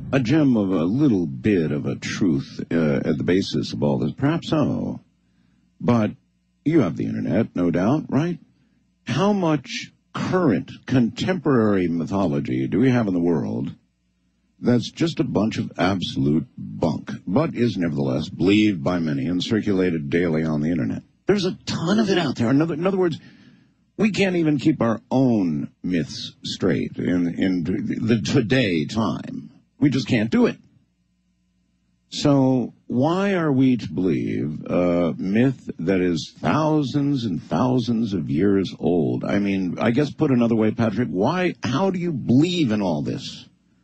a gem of a little bit of a truth at the basis of all this? Perhaps so. But you have the internet, no doubt, right? How much current, contemporary mythology do we have in the world that's just a bunch of absolute bunk, but is nevertheless believed by many and circulated daily on the internet? There's a ton of it out there. In other words, we can't even keep our own myths straight in the today time. We just can't do it. So why are we to believe a myth that is thousands and thousands of years old? I mean, I guess put another way, Patrick, how do you believe in all this?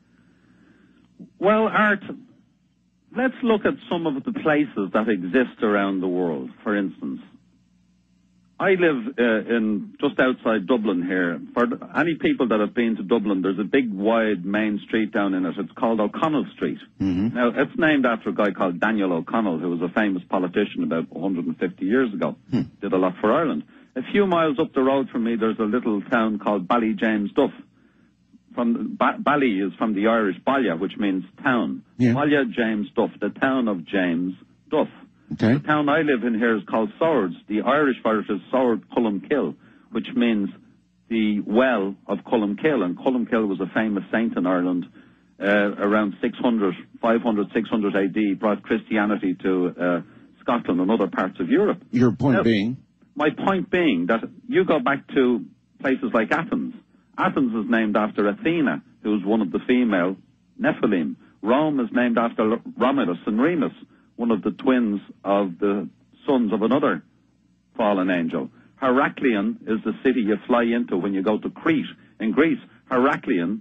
Well, Art, let's look at some of the places that exist around the world. For instance, I live in just outside Dublin here. For any people that have been to Dublin, there's a big, wide main street down in it. It's called O'Connell Street. Mm-hmm. Now, it's named after a guy called Daniel O'Connell, who was a famous politician about 150 years ago. Did a lot for Ireland. A few miles up the road from me, there's a little town called Ballyjamesduff. Bally is from the Irish Ballia, which means town. Yeah. Ballyjamesduff, the town of James Duff. Okay. The town I live in here is called Swords. The Irish for it is Sword Columkill, which means the well of Columkill. And Columkill was a famous saint in Ireland around 500, 600 AD, brought Christianity to Scotland and other parts of Europe. Your point being? My point being that you go back to places like Athens. Athens is named after Athena, who was one of the female Nephilim. Rome is named after Romulus and Remus, one of the twins of the sons of another fallen angel. Heraklion is the city you fly into when you go to Crete in Greece. Heraklion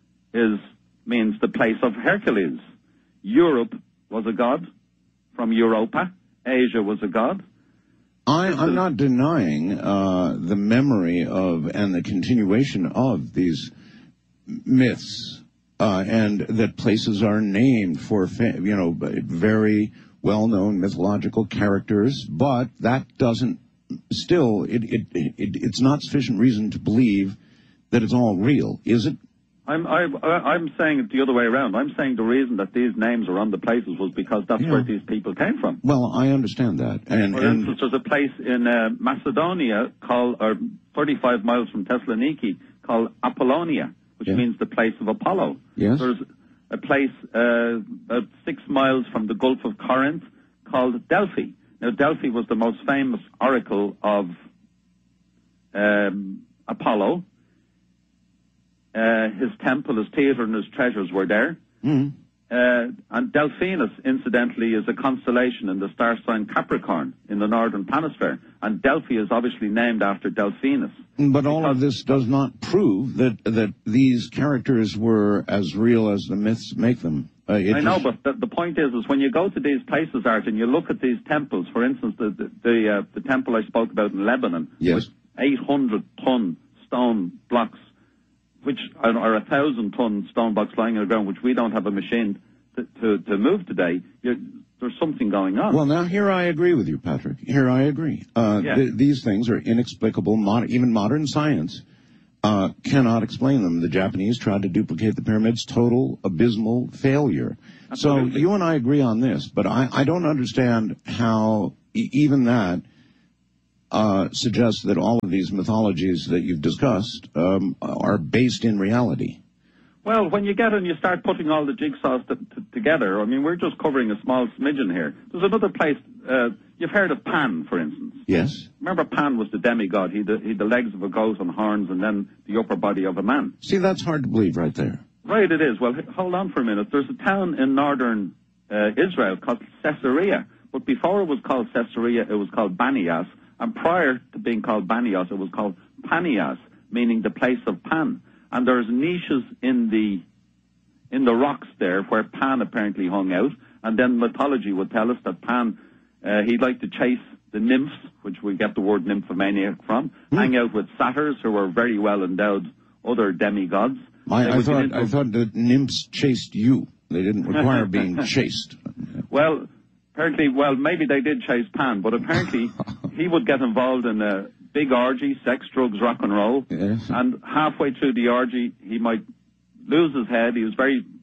means the place of Hercules. Europe was a god from Europa. Asia was a god. I'm not denying the memory of and the continuation of these myths, and that places are named for, very well-known mythological characters, but that doesn't still, it's not sufficient reason to believe that it's all real, is it? I'm saying it the other way around. I'm saying the reason that these names are on the places was because that's where these people came from. Well, I understand that. For instance, there's a place in Macedonia called, 35 miles from Thessaloniki, called Apollonia, which means the place of Apollo. Yes. There's a place about 6 miles from the Gulf of Corinth called Delphi. Now, Delphi was the most famous oracle of Apollo. His temple, his theater, and his treasures were there. Mm. And Delphinus, incidentally, is a constellation in the star sign Capricorn in the northern planisphere. And Delphi is obviously named after Delphinus. But all of this does not prove that these characters were as real as the myths make them. I know, but the point is when you go to these places, Art, and you look at these temples, for instance, the temple I spoke about in Lebanon, with 800-ton stone blocks, which are 1,000-ton stone blocks lying on the ground, which we don't have a machine to move today. There's something going on. Well, now, here I agree with you, Patrick. Here I agree. These things are inexplicable. Even modern science cannot explain them. The Japanese tried to duplicate the pyramids. Total, abysmal failure. Absolutely. So you and I agree on this, but I don't understand how even that suggests that all of these mythologies that you've discussed are based in reality. Well, when you get and you start putting all the jigsaws together, I mean, we're just covering a small smidgen here. There's another place, you've heard of Pan, for instance. Yes. Remember Pan was the demigod. He had the legs of a goat and horns and then the upper body of a man. See, that's hard to believe right there. Right, it is. Well, hold on for a minute. There's a town in northern Israel called Caesarea. But before it was called Caesarea, it was called Banias. And prior to being called Banias, it was called Panias, meaning the place of Pan. And there's niches in the rocks there where Pan apparently hung out. And then mythology would tell us that Pan, he'd like to chase the nymphs, which we get the word nymphomaniac from, hang out with satyrs who were very well endowed other demigods. I thought that nymphs chased you. They didn't require being chased. Well, apparently, maybe they did chase Pan, but apparently he would get involved in a big orgy, sex, drugs, rock and roll, and halfway through the orgy, he might lose his head. He was very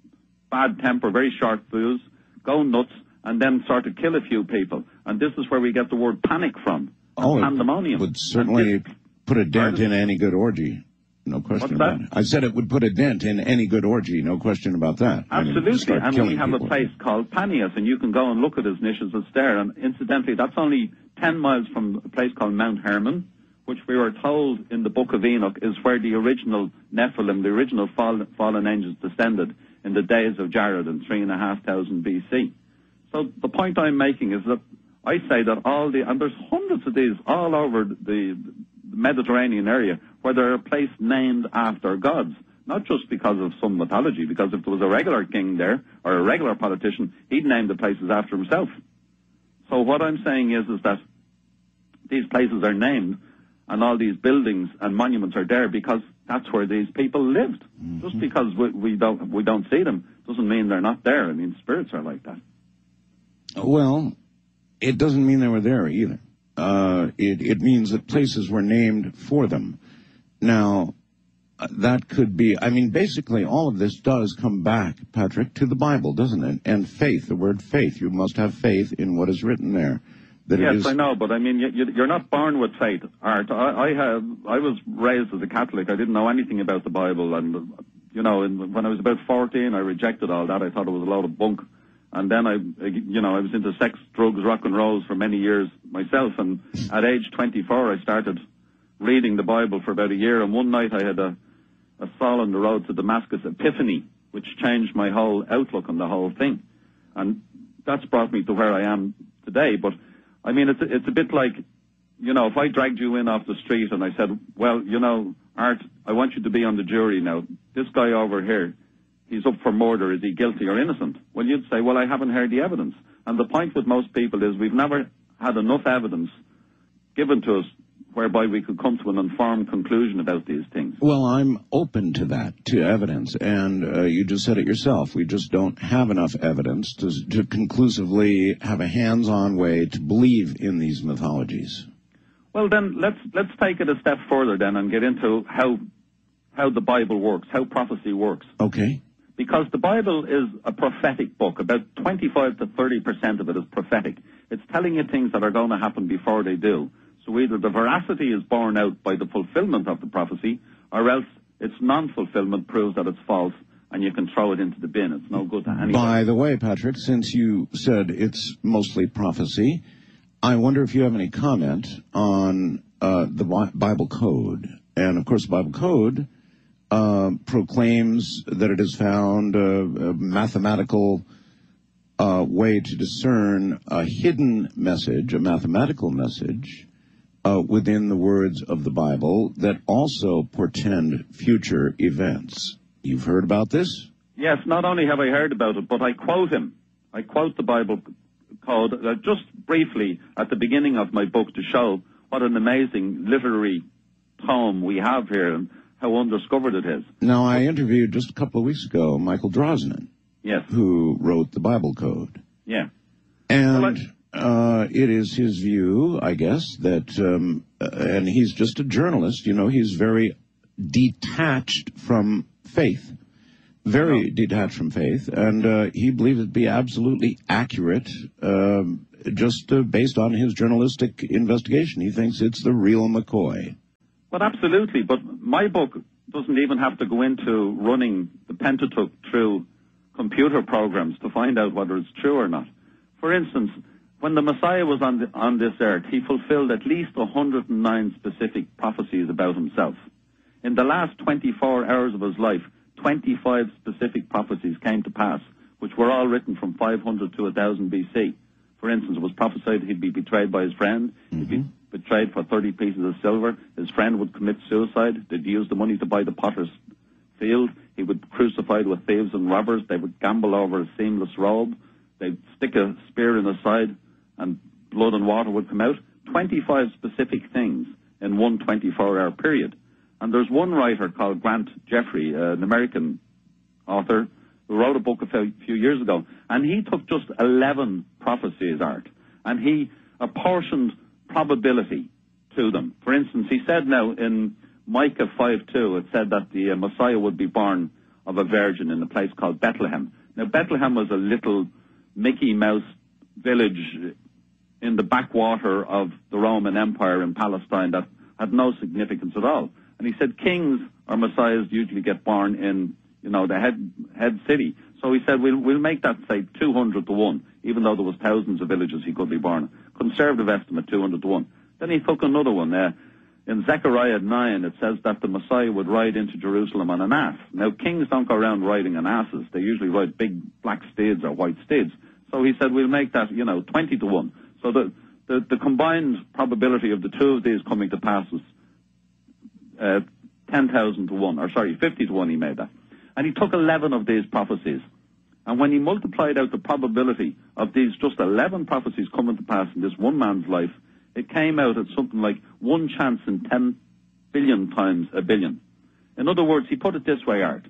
bad temper, very short fuse, go nuts, and then sort of kill a few people. And this is where we get the word panic from. Pandemonium. It would certainly put a dent in any good orgy. No question about it. I said it would put a dent in any good orgy. No question about that. Absolutely. And we have a place called Panias, and you can go and look at his niches that's there. And incidentally, that's only 10 miles from a place called Mount Hermon, which we were told in the Book of Enoch is where the original Nephilim, the original fallen angels, descended in the days of Jared in 3,500 BC. So the point I'm making is that I say that and there's hundreds of these all over the Mediterranean area where there are places named after gods, not just because of some mythology, because if there was a regular king there or a regular politician, he'd name the places after himself. So what I'm saying is that these places are named and all these buildings and monuments are there because that's where these people lived. Mm-hmm. Just because we don't see them doesn't mean they're not there. I mean, spirits are like that. Well, it doesn't mean they were there either. It means that places were named for them. Now, that could be, I mean, basically all of this does come back, Patrick, to the Bible, doesn't it? And faith, the word faith. You must have faith in what is written there. Yes, I know, but I mean, you're not born with faith, Art. I was raised as a Catholic. I didn't know anything about the Bible, and when I was about 14, I rejected all that. I thought it was a load of bunk, and then I was into sex, drugs, rock and rolls for many years myself. And at age 24, I started reading the Bible for about a year. And one night I had a Saul on the road to Damascus epiphany, which changed my whole outlook on the whole thing, and that's brought me to where I am today. But I mean, it's a bit like, if I dragged you in off the street and I said, well, Art, I want you to be on the jury now. This guy over here, he's up for murder. Is he guilty or innocent? Well, you'd say, well, I haven't heard the evidence. And the point with most people is we've never had enough evidence given to us whereby we could come to an informed conclusion about these things. Well, I'm open to that, to evidence, and you just said it yourself. We just don't have enough evidence to conclusively have a hands-on way to believe in these mythologies. Well, then, let's take it a step further then and get into how the Bible works, how prophecy works. Okay. Because the Bible is a prophetic book. About 25 to 30% of it is prophetic. It's telling you things that are going to happen before they do. So either the veracity is borne out by the fulfillment of the prophecy, or else its non-fulfillment proves that it's false, and you can throw it into the bin. It's no good to anybody. By the way, Patrick, since you said it's mostly prophecy, I wonder if you have any comment on the Bible Code. And, of course, the Bible Code proclaims that it has found a mathematical way to discern a hidden message, a mathematical message, within the words of the Bible that also portend future events. You've heard about this? Yes, not only have I heard about it, but I quote him. I quote the Bible Code just briefly at the beginning of my book to show what an amazing literary tome we have here and how undiscovered it is. Now, I interviewed just a couple of weeks ago Michael Drosnin, yes, who wrote the Bible Code. Yeah. And it is his view, I guess, that, and he's just a journalist, he's very detached from faith, detached from faith, and he believes it to be absolutely accurate, just based on his journalistic investigation. He thinks it's the real McCoy. Well, absolutely, but my book doesn't even have to go into running the Pentateuch through computer programs to find out whether it's true or not. For instance, when the Messiah was on this earth, he fulfilled at least 109 specific prophecies about himself. In the last 24 hours of his life, 25 specific prophecies came to pass, which were all written from 500 to 1000 BC. For instance, it was prophesied he'd be betrayed by his friend, he'd be betrayed for 30 pieces of silver, his friend would commit suicide, they'd use the money to buy the potter's field, he would be crucified with thieves and robbers, they would gamble over a seamless robe, they'd stick a spear in his side, and blood and water would come out. 25 specific things in one 24-hour period. And there's one writer called Grant Jeffrey, an American author, who wrote a book a few years ago, and he took just 11 prophecies, Art, and he apportioned probability to them. For instance, he said now in Micah 5:2, it said that the Messiah would be born of a virgin in a place called Bethlehem. Now, Bethlehem was a little Mickey Mouse village in the backwater of the Roman Empire in Palestine that had no significance at all. And he said kings or messiahs usually get born in, the head city. So he said, we'll make that, say, 200 to 1, even though there was thousands of villages he could be born. Conservative estimate, 200 to 1. Then he took another one. In Zechariah 9, it says that the Messiah would ride into Jerusalem on an ass. Now, kings don't go around riding on asses. They usually ride big black steeds or white steeds. So he said, we'll make that, 20 to 1. So the combined probability of the two of these coming to pass was 10,000 to 1, 50 to 1 he made that. And he took 11 of these prophecies. And when he multiplied out the probability of these just 11 prophecies coming to pass in this one man's life, it came out at something like 1 chance in 10 billion times a billion. In other words, he put it this way, Art.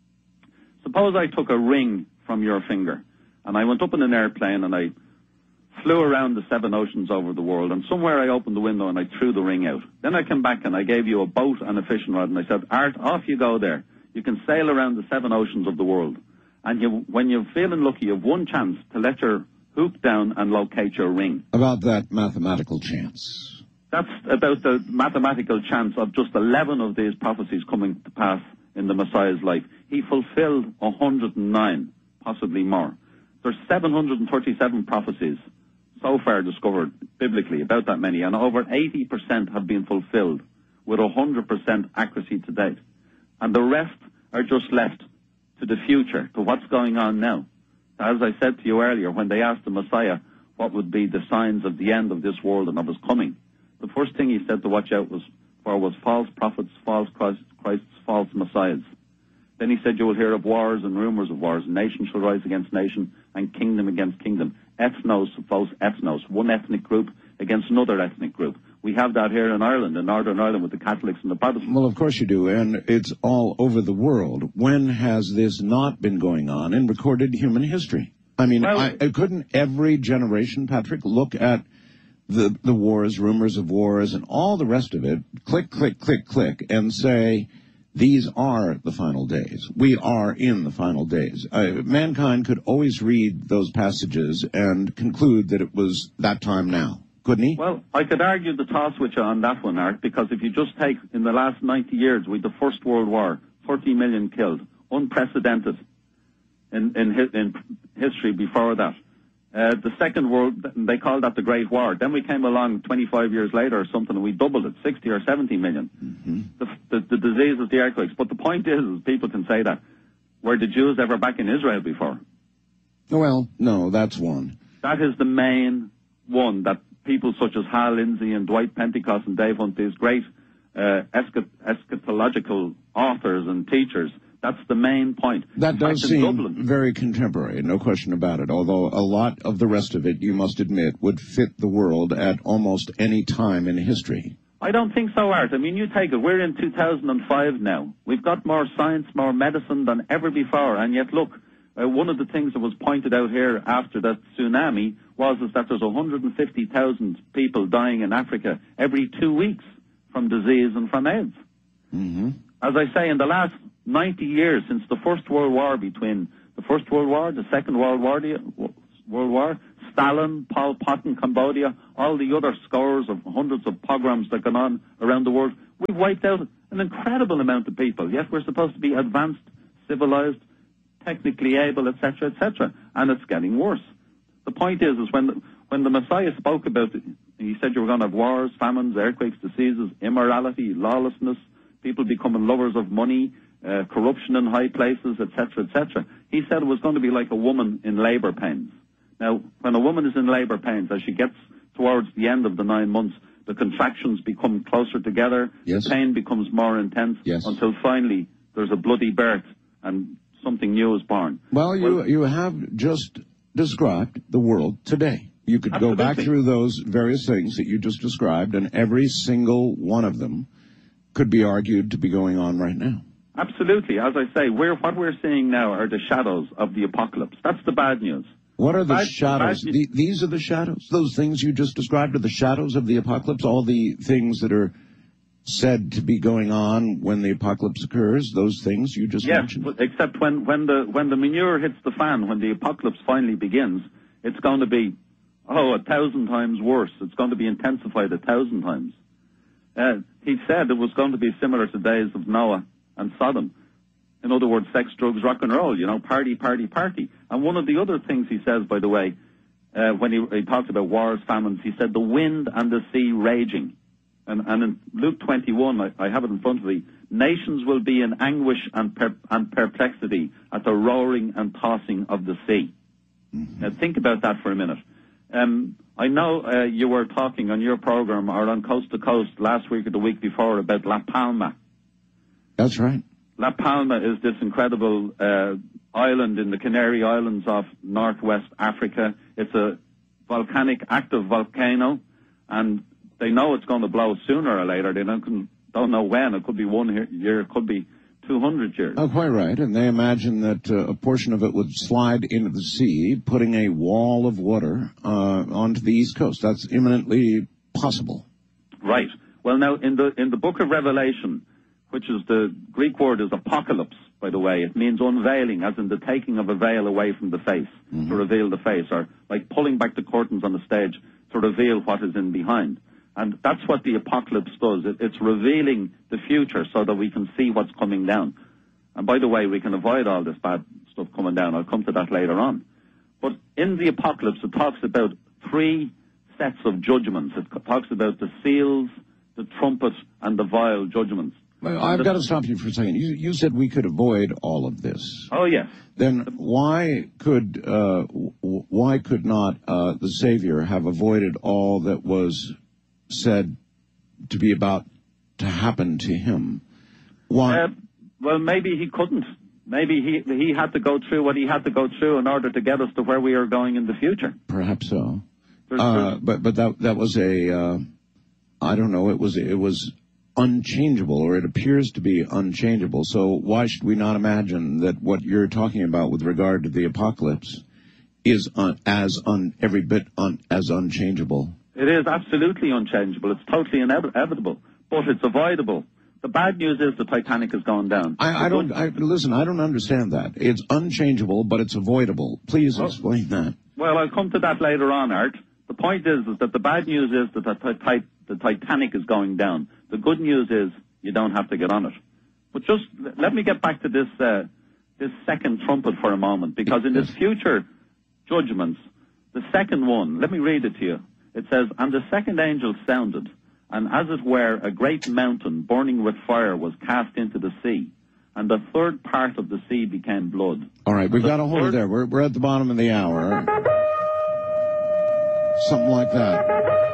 Suppose I took a ring from your finger, and I went up in an airplane, and I flew around the 7 oceans over the world, and somewhere I opened the window and I threw the ring out. Then I came back and I gave you a boat and a fishing rod, and I said, Art, off you go there. You can sail around the 7 oceans of the world. And when you're feeling lucky, you have 1 chance to let your hook down and locate your ring. About that mathematical chance. That's about the mathematical chance of just 11 of these prophecies coming to pass in the Messiah's life. He fulfilled 109, possibly more. There's 737 prophecies so far discovered biblically, about that many, and over 80% have been fulfilled with 100% accuracy to date. And the rest are just left to the future, to what's going on now. As I said to you earlier, when they asked the Messiah what would be the signs of the end of this world and of his coming, the first thing he said to watch out for was false prophets, false Christs, false messiahs. Then he said, you will hear of wars and rumors of wars. Nation shall rise against nation and kingdom against kingdom. Ethnos opposed ethnos, one ethnic group against another ethnic group. We have that here in Ireland, in Northern Ireland, with the Catholics and the Protestants. Well, of course you do, and it's all over the world. When has this not been going on in recorded human history? I mean, couldn't every generation, Patrick, look at the wars, rumors of wars, and all the rest of it, click, click, click, click, and say, these are the final days. We are in the final days. Mankind could always read those passages and conclude that it was that time now. Couldn't he? Well, I could argue the toss with you on that one, Art, because if you just take, in the last 90 years, we had the First World War, 30 million killed, unprecedented in history before that. The Second World, they called that the Great War. Then we came along 25 years later or something, and we doubled it, 60 or 70 million. Mm-hmm. The diseases, the earthquakes. But the point is people can say that. Were the Jews ever back in Israel before? Well, no, that's one. That is the main one that people such as Hal Lindsey and Dwight Pentecost and Dave Hunt, these great eschatological authors and teachers, that's the main point. That does seem very contemporary, no question about it, although a lot of the rest of it, you must admit, would fit the world at almost any time in history. I don't think so, Art. I mean, you take it, we're in 2005 now. We've got more science, more medicine than ever before, and yet look, one of the things that was pointed out here after that tsunami was that there's 150,000 people dying in Africa every 2 weeks from disease and from AIDS. Mm-hmm. As I say, in the last 90 years, since the First World War, between the First World War, the Second World War, Stalin, Pol Pot in Cambodia, all the other scores of hundreds of pogroms that gone on around the world, we've wiped out an incredible amount of people. Yes, we're supposed to be advanced, civilized, technically able, etc., etc., and it's getting worse. The point is when the Messiah spoke about it, he said you were going to have wars, famines, earthquakes, diseases, immorality, lawlessness, people becoming lovers of money, corruption in high places, etc., etc. He said it was going to be like a woman in labor pains. Now, when a woman is in labor pains, as she gets towards the end of the 9 months, the contractions become closer together, yes. The pain becomes more intense, yes. Until finally there's a bloody birth and something new is born. Well, you have just described the world today. You could Absolutely. Go back through those various things that you just described, and every single one of them could be argued to be going on right now. Absolutely. As I say, what we're seeing now are the shadows of the apocalypse. That's the bad news. What are the shadows? These are the shadows? Those things you just described are the shadows of the apocalypse? All the things that are said to be going on when the apocalypse occurs, those things you just mentioned? Yes, except when the manure hits the fan, when the apocalypse finally begins, it's going to be, 1,000 times worse. It's going to be intensified 1,000 times. He said it was going to be similar to days of Noah and Sodom. In other words, sex, drugs, rock and roll, party, party, party. And one of the other things he says, by the way, when he talks about wars, famines, he said the wind and the sea raging. And in Luke 21, I have it in front of me, nations will be in anguish and perplexity at the roaring and tossing of the sea. Mm-hmm. Now think about that for a minute. I know you were talking on your program or on Coast to Coast last week or the week before about La Palma. That's right. La Palma is this incredible island in the Canary Islands of northwest Africa. It's a volcanic, active volcano, and they know it's going to blow sooner or later. They don't know when. It could be 1 year, it could be 200 years. Oh, quite right. And they imagine that a portion of it would slide into the sea, putting a wall of water onto the East Coast. That's imminently possible. Right. Well, now, in the book of Revelation, which is the Greek word is apocalypse, by the way. It means unveiling, as in the taking of a veil away from the face, to reveal the face, or like pulling back the curtains on the stage to reveal what is in behind. And that's what the apocalypse does. It's revealing the future so that we can see what's coming down. And by the way, we can avoid all this bad stuff coming down. I'll come to that later on. But in the apocalypse, it talks about 3 sets of judgments. It talks about the seals, the trumpet, and the vial judgments. Well, I've got to stop you for a second. You said we could avoid all of this. Oh, yes. Then why could not the Savior have avoided all that was said to be about to happen to him? Why? Well, maybe he couldn't. Maybe he had to go through what he had to go through in order to get us to where we are going in the future. Perhaps so. But that was I don't know. It was unchangeable, or it appears to be unchangeable. So why should we not imagine that what you're talking about with regard to the apocalypse is as unchangeable? It is absolutely unchangeable. It's totally inevitable, but it's avoidable. The bad news is the Titanic is going down. Listen, I don't understand that. It's unchangeable, but it's avoidable. Please explain that. Well, I'll come to that later on, Art. The point is that the bad news is that the Titanic is going down. The good news is you don't have to get on it. But just let me get back to this second trumpet for a moment, because in this future judgments, the second one, let me read it to you. It says, "And the second angel sounded, and as it were, a great mountain burning with fire was cast into the sea, and the third part of the sea became blood." All right, we've got to hold it there. We're at the bottom of the hour. Something like that,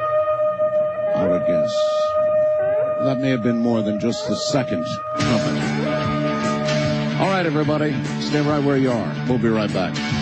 I would guess. That may have been more than just the second trumpet. All right, everybody, stay right where you are. We'll be right back.